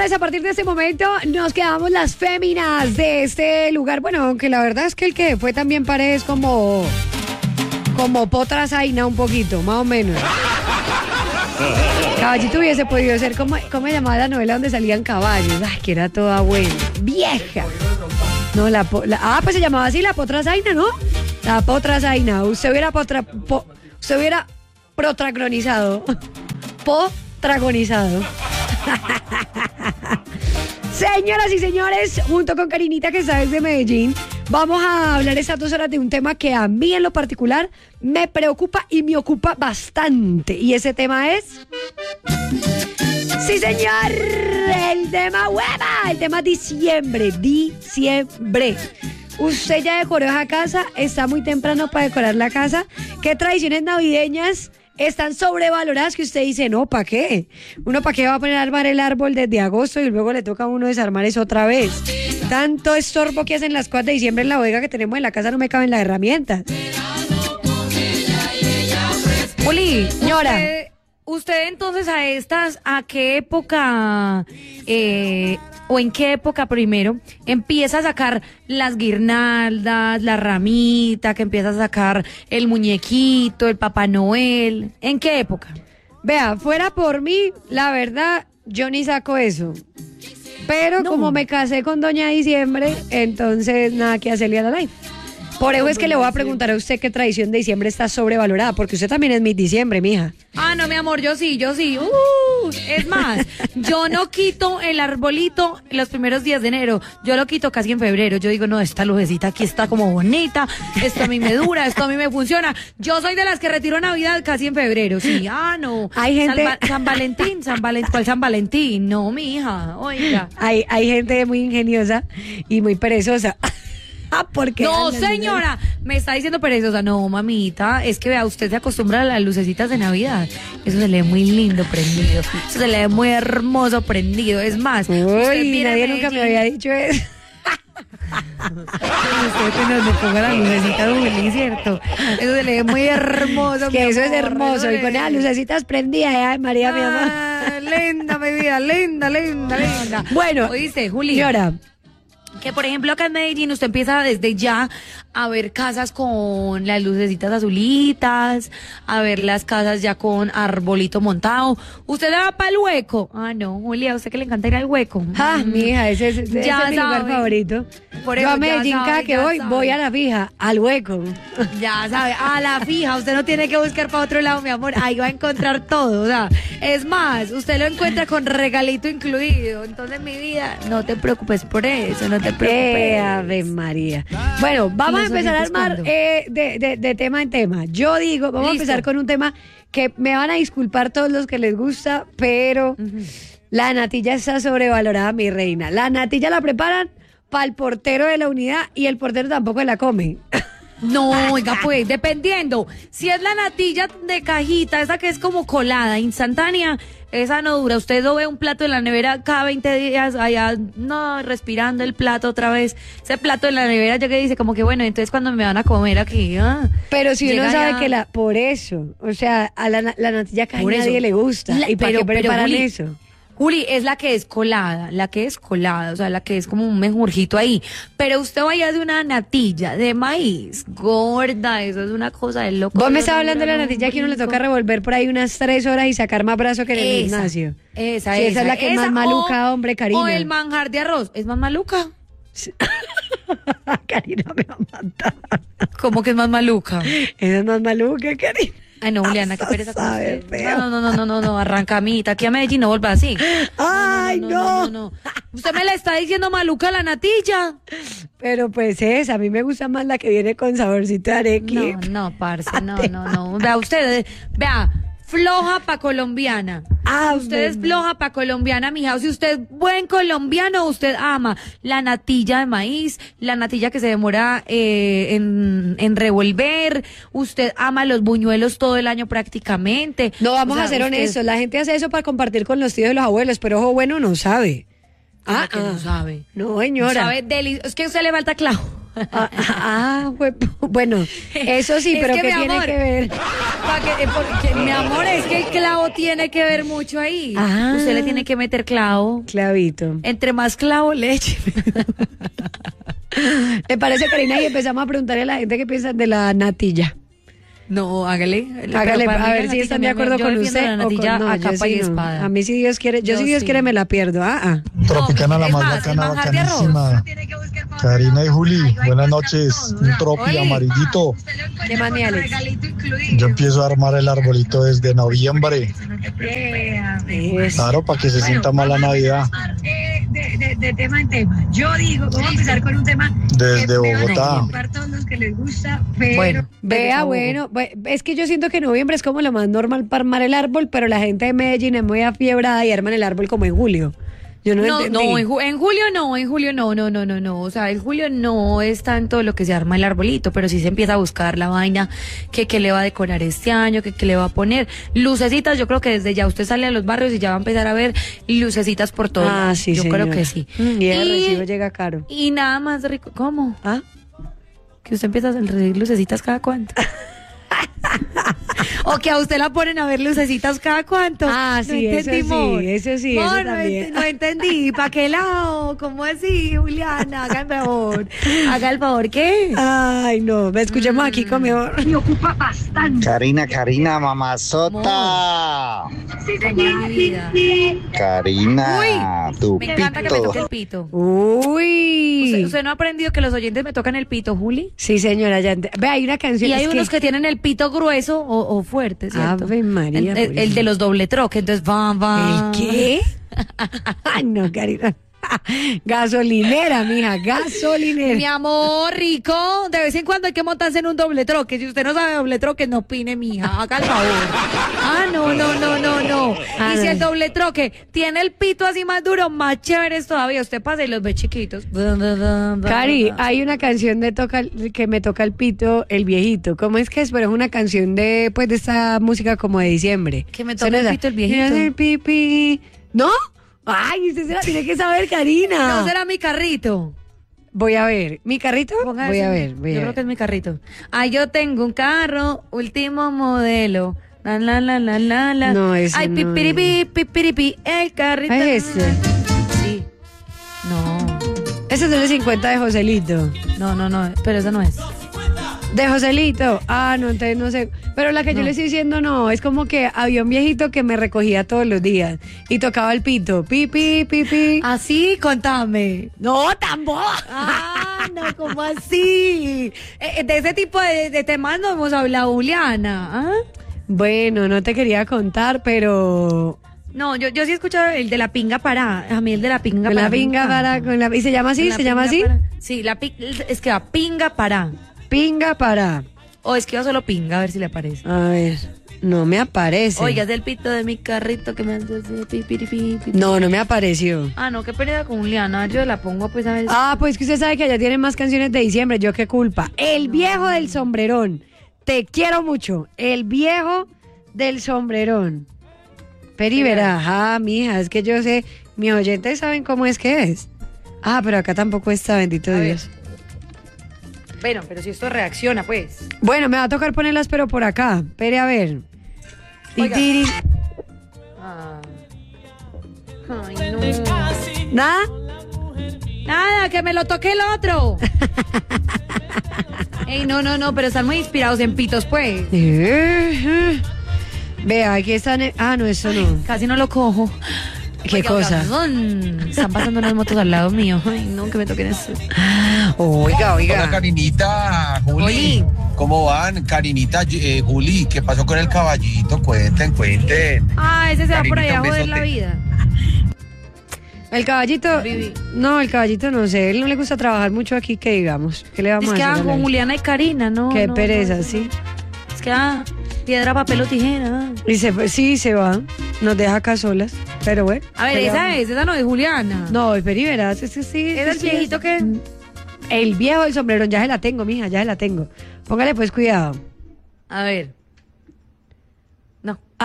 señores, a partir de este momento nos quedamos las féminas de este lugar. Bueno, aunque la verdad es que el que fue también parece como Potra Zaina un poquito, más o menos. Caballito hubiese podido ser como se llamaba la novela donde salían caballos. Ay, que era toda buena. Vieja. No, pues se llamaba así, la Potra Zaina, ¿no? La Potra Zaina. Usted hubiera protagonizado. Potragonizado. Señoras y señores, junto con Karinita, que está desde Medellín, vamos a hablar estas 2 horas de un tema que a mí en lo particular me preocupa y me ocupa bastante. Y ese tema es... ¡Sí, señor! El tema hueva, el tema diciembre. Usted ya decoró esa casa, está muy temprano para decorar la casa. ¿Qué tradiciones navideñas están sobrevaloradas que usted dice, no, ¿para qué? Uno, ¿para qué va a poner a armar el árbol desde agosto y luego le toca a uno desarmar eso otra vez? Tanto estorbo que hacen las cosas de diciembre en la bodega que tenemos en la casa, no me caben las herramientas. Uli, señora. Usted entonces ¿a qué época, o en qué época primero empieza a sacar las guirnaldas, la ramita, que empieza a sacar el muñequito, el Papá Noel? ¿En qué época? Vea, fuera por mí, la verdad, yo ni saco eso. Pero como me casé con Doña Diciembre, entonces nada que hacerle a la live. Por eso es que le voy a preguntar a usted qué tradición de diciembre está sobrevalorada, porque usted también es mi diciembre, mija. Ah, no, mi amor, yo sí. Es más, yo no quito el arbolito en los primeros días de enero, yo lo quito casi en febrero. Yo digo, no, esta lucecita aquí está como bonita, esto a mí me dura, esto a mí me funciona. Yo soy de las que retiro Navidad casi en febrero, sí. Ah, no. Hay gente... San Valentín, ¿cuál San Valentín? No, mija, oiga. Hay gente muy ingeniosa y muy perezosa. Porque no, señora, me está diciendo perezosa. No, mamita, es que vea, usted se acostumbra a las lucecitas de Navidad. Eso se le ve muy lindo prendido. Eso se le ve muy hermoso prendido. Es más, uy, nadie nunca me había dicho eso. Usted que nos le ponga la lucecita, Uli, ¿cierto? Eso se le ve muy hermoso. Que eso es hermoso. Y con las lucecitas prendidas, ay, María, mi amor. Linda, mi vida, linda. Bueno, ¿oíste, Juli? Señora, que por ejemplo acá en Medellín usted empieza desde ya a ver casas con las lucecitas azulitas, a ver las casas ya con arbolito montado. ¿Usted le va para el hueco? Ah, no, Julia, ¿a usted que le encanta ir al hueco? Mija, ese es mi lugar favorito. Yo a Medellín cada que voy a la fija, al hueco. Ya sabe, a la fija, usted no tiene que buscar para otro lado, mi amor, ahí va a encontrar todo, o sea, es más, usted lo encuentra con regalito incluido. Entonces, mi vida, no te preocupes por eso, no te preocupes. Ave María. Bueno, vamos a empezar a armar de tema en tema. Yo digo, vamos a empezar con un tema que me van a disculpar todos los que les gusta, pero la natilla está sobrevalorada, mi reina. La natilla la preparan para el portero de la unidad y el portero tampoco la come. No, oiga, pues, dependiendo. Si es la natilla de cajita, esa que es como colada, instantánea, esa no dura. Usted no ve un plato en la nevera cada 20 días, allá, no, respirando el plato otra vez. Ese plato en la nevera ya que dice como que, bueno, entonces cuando me van a comer aquí, Pero si uno sabe que por eso, o sea, a la natilla cajita a nadie le gusta. ¿Y para qué preparan eso? Juli, es la que es colada, o sea, la que es como un menjurjito ahí. Pero usted vaya de una natilla de maíz, gorda, eso es una cosa de loco. Vos me estás hablando de la natilla que uno le toca revolver por ahí unas 3 horas y sacar más brazo que en el gimnasio. Esa es la que es más maluca, hombre, Karina. O el manjar de arroz, ¿es más maluca? Karina me va a matar. ¿Cómo que es más maluca? Esa es más maluca, Karina. Ay, no, Juliana, qué pereza con usted. No, arrancamita. Aquí a Medellín no vuelva así. Ay, no. Usted me la está diciendo maluca la natilla. Pero pues a mí me gusta más la que viene con saborcito de arequipe. No, parce, no. Vea, usted, floja pa' colombiana. Usted es floja pa' colombiana, mija. Si usted es buen colombiano, usted ama la natilla de maíz, la natilla que se demora en revolver. Usted ama los buñuelos todo el año prácticamente. No, vamos a ser honestos. La gente hace eso para compartir con los tíos y los abuelos, pero ojo bueno no sabe. Que no sabe. No, señora. Es que a usted le falta clavo. Bueno, eso sí, pero ¿qué tiene que ver? Porque, mi amor, es que el clavo tiene que ver mucho ahí. Usted le tiene que meter clavo. Clavito. Entre más clavo, leche. ¿Te parece, Karina? Y empezamos a preguntarle a la gente qué piensa de la natilla. No, hágale. Hágale, a ver si están de acuerdo con usted. La natilla no, a capa y espada. A mí si Dios quiere, si Dios quiere me la pierdo. Tropicana, la más bacana, bacanísima. Karina y Juli, buenas noches. Un tropi amarillito. ¿Qué más, mi Alex? Yo empiezo a armar el arbolito desde noviembre. Claro, para que se sienta más la Navidad. De tema en tema. Yo digo, vamos a empezar con un tema desde Bogotá. Para todos los que les gusta, pero... Bueno, es que yo siento que noviembre es como lo más normal para armar el árbol, pero la gente de Medellín es muy afiebrada y arman el árbol como en julio. Yo no entendí. No, en julio no. O sea, en julio no es tanto lo que se arma el arbolito, pero sí se empieza a buscar la vaina que le va a decorar este año, que le va a poner. Lucecitas, yo creo que desde ya usted sale a los barrios y ya va a empezar a ver lucecitas por todo. Sí, yo señora. creo que sí. Y el recibo llega caro. Y nada más rico. ¿Cómo? Que usted empieza a recibir lucecitas cada cuánto. O que a usted la ponen a ver lucecitas cada cuánto. Sí, eso sí, eso también. No entendí. ¿Para qué lado? ¿Cómo así, Juliana? Haga el favor, ¿qué? Ay, no, me escuchemos aquí con mejor. Me ocupa bastante. Karina, mamazota. Sí, señora. Karina, tu Me encanta que me toque el pito. Uy. ¿Usted no ha aprendido que los oyentes me tocan el pito, Juli? Sí, señora, ve, hay una canción. Y hay unos que tienen el pito grueso o fuerte, ¿cierto? Ave María. El de los doble troque, entonces va. ¿El qué? Ay, no, Karina. Gasolinera, mija, gasolinera. Mi amor, rico, de vez en cuando hay que montarse en un doble troque. Si usted no sabe doble troque, no opine, mija, haga el favor. No. Y si el doble troque tiene el pito así más duro, más chévere todavía. Usted pasa y los ve chiquitos. Cari, hay una canción que me toca el pito, el viejito. ¿Cómo es que es? Pero es una canción de esta música como de diciembre. Que me toca el pito, el viejito. El pipí. ¿No? Ay, usted se la tiene que saber, Karina. No, será mi carrito. Voy a ver. ¿Mi carrito? Voy a ver. Yo creo que es mi carrito. Yo tengo un carro, último modelo. La. No, ese Ay, no pipiripi, el carrito. ¿Es ese? Sí. No. Ese es el 50 de Joselito. No, pero eso no es. De Joselito. No, entonces no sé. Pero la que yo le estoy diciendo no, es como que había un viejito que me recogía todos los días y tocaba el pito. Pipi. ¿Así? Contame. No, tampoco. No, ¿cómo así? De ese tipo de temas no hemos hablado, Juliana. Bueno, no te quería contar, pero... No, yo sí he escuchado el de la pinga pará. A mí el de la pinga pará. La pinga pará. ¿Y se llama así? ¿Se llama así? Sí, es que va pinga pará. Pinga pará. O es que va solo pinga, a ver si le aparece. A ver, no me aparece. Oiga, es del pito de mi carrito que me hace pi. No me apareció. No, qué pérdida con Juliana. Yo la pongo pues a ver. Pues que usted sabe que allá tienen más canciones de diciembre. Yo qué culpa. El viejo del sombrerón. Te quiero mucho. El viejo del sombrerón. Peri verá. Mija, es que yo sé. Mis oyentes saben cómo es que es. Pero acá tampoco está, bendito Dios. Bueno, pero si esto reacciona, pues. Bueno, me va a tocar ponerlas, pero por acá. Espere a ver. Oiga. Ay, no. ¿Nada? Nada, que me lo toque el otro. Ey, no, pero están muy inspirados en pitos, pues. Vea, aquí están. No, eso no. Casi no lo cojo. ¿Qué cosa? Están pasando unas motos al lado mío. Ay, no, que me toquen eso. Oiga. Hola, Karinita, Juli. ¿Cómo van? Karinita, Juli, ¿qué pasó con el caballito? Cuenten. Ese se va Karinita, por allá a un joder besote. la vida. El caballito. No, el caballito no sé. Él no le gusta trabajar mucho aquí, que digamos. ¿Qué le vamos a hacer? Es que con Juliana y Karina, ¿no? Qué pereza, sí. Es que piedra, papel o tijera. Y se va. Nos deja acá solas. Pero bueno. A ver, esa no es Juliana. No, pero verás, sí. ¿Es el viejito que? El viejo del sombrerón, ya se la tengo, mija, ya se la tengo. Póngale pues cuidado. A ver.